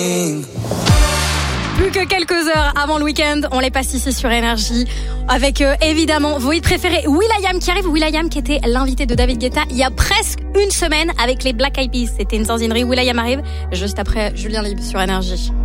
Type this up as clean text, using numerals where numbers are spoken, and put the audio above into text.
Plus que quelques heures avant le week-end, on les passe ici sur Énergie avec évidemment vos hits préférés. will.i.am qui arrive, will.i.am qui était l'invité de David Guetta il y a presque une semaine avec les Black Eyed Peas. C'était une zanzinerie. will.i.am arrive juste après Julien Libre sur Énergie.